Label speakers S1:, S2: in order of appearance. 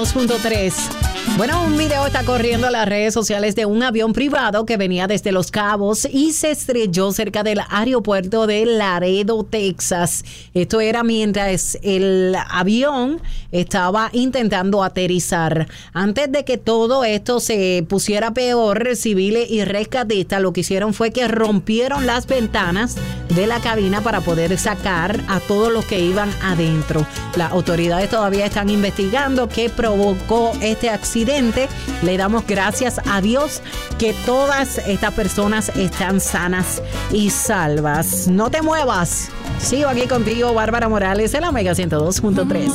S1: 2.3. Bueno, un video está corriendo en las redes sociales de un avión privado que venía desde Los Cabos y se estrelló cerca del aeropuerto de Laredo, Texas. Esto era mientras el avión estaba intentando aterrizar. Antes de que todo esto se pusiera peor, civiles y rescatistas lo que hicieron fue que rompieron las ventanas de la cabina para poder sacar a todos los que iban adentro. Las autoridades todavía están investigando qué provocó este accidente. Le damos gracias a Dios que todas estas personas están sanas y salvas. No te muevas. Sigo aquí contigo, Bárbara Morales, en la Mega 102.3.